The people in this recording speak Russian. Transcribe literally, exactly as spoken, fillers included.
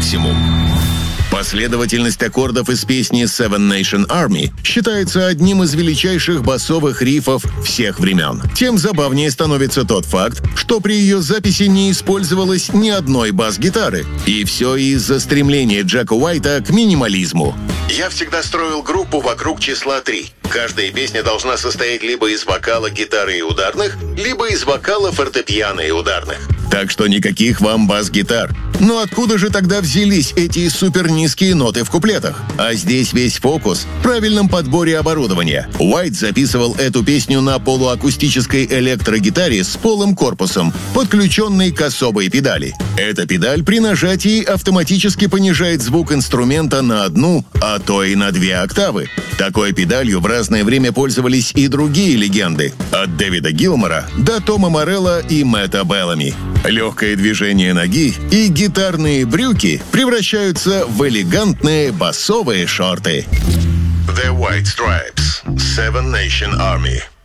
максимум. Последовательность аккордов из песни Seven Nation Army считается одним из величайших басовых рифов всех времен. Тем забавнее становится тот факт, что при ее записи не использовалось ни одной бас-гитары. И все из-за стремления Джека Уайта к минимализму. «Я всегда строил группу вокруг числа три. Каждая песня должна состоять либо из вокала, гитары и ударных, либо из вокала, фортепиано и ударных. Так что никаких вам бас-гитар. Но откуда же тогда взялись эти супернизкие ноты в куплетах? А здесь весь фокус в правильном подборе оборудования. Уайт записывал эту песню на полуакустической электрогитаре с полым корпусом, подключенной к особой педали. Эта педаль при нажатии автоматически понижает звук инструмента на одну, а то и на две октавы. Такой педалью в разное время пользовались и другие легенды. От Дэвида Гилмора до Тома Морелло и Мэтта Беллами. Легкое движение ноги и гитарные брюки превращаются в элегантные басовые шорты. The White Stripes, Seven Nation Army.